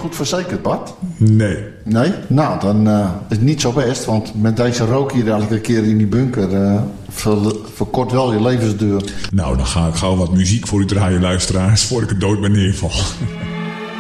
goed verzekerd, Bart? Nee. Nee? Nou, dan is het niet zo best. Want met deze rook hier elke keer in die bunker verkort wel je levensduur. Nou, dan ga ik gauw wat muziek voor u draaien, luisteraars, voor ik het dood ben neerval.